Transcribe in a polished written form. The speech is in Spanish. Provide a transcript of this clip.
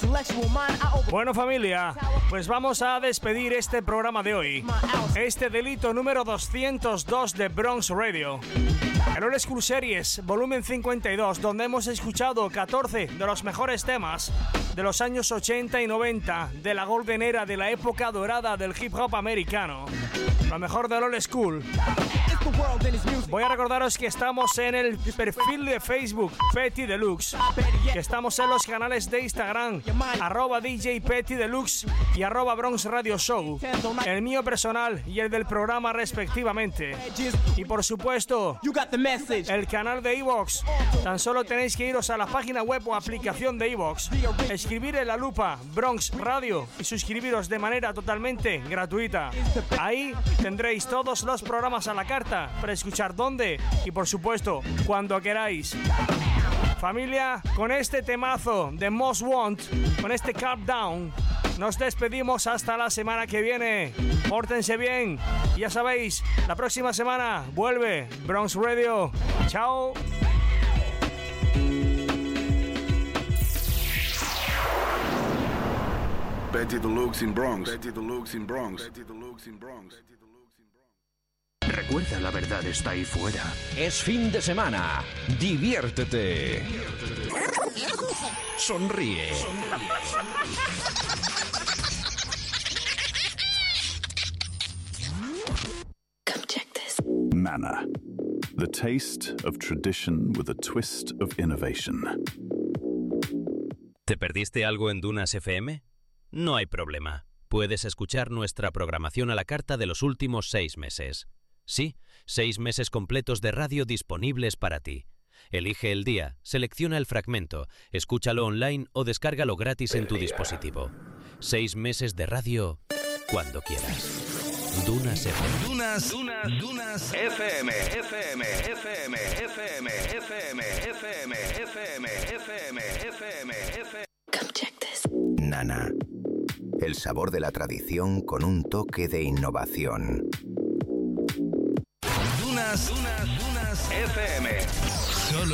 Bueno, familia, pues vamos a despedir este programa de hoy. Este delito número 202 de Bronx Radio. El Old School Series, volumen 52, donde hemos escuchado 14 de los mejores temas de los años 80 y 90, de la golden era, de la época dorada del hip hop americano. Lo mejor del Old School. Voy a recordaros que estamos en el perfil de Facebook Petty Deluxe, que estamos en los canales de Instagram @DJ Petty Deluxe y @Bronx Radio Show, el mío personal y el del programa respectivamente. Y por supuesto, el canal de iVoox. Tan solo tenéis que iros a la página web o aplicación de iVoox, escribir en la lupa Bronx Radio y suscribiros de manera totalmente gratuita. Ahí tendréis todos los programas a la carta para escuchar donde y por supuesto cuando queráis. Familia, con este temazo de Most Want, con este Countdown, nos despedimos hasta la semana que viene. Pórtense bien. Ya sabéis, la próxima semana vuelve Bronx Radio. Chao. Petty Deluxe in Bronx. Petty Deluxe in Bronx. Petty Deluxe in Bronx. Recuerda, la verdad está ahí fuera. Es fin de semana. Diviértete. Sonríe. Come check this. Nana. The taste of tradition with a twist of innovation. ¿Te perdiste algo en Dunas FM? No hay problema. Puedes escuchar nuestra programación a la carta de los últimos 6 meses. Sí, 6 meses completos de radio disponibles para ti. Elige el día, selecciona el fragmento, escúchalo online o descárgalo gratis en tu dispositivo. 6 meses de radio cuando quieras. Dunas FM. Dunas FM. FM. FM. FM. FM. FM. FM. FM. FM. FM. Come check this. Nana. El sabor de la tradición con un toque de innovación. Dunas FM. Solo